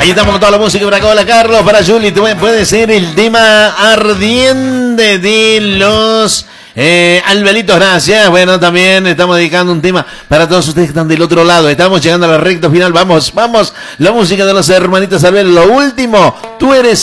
Ahí estamos con toda la música para acá. Hola Carlos, para Juli, puede ser el tema ardiente de los Albelitos, gracias. Bueno, también estamos dedicando un tema para todos ustedes que están del otro lado. Estamos llegando a la recta final. Vamos, la música de los hermanitos Albel. Lo último, tú eres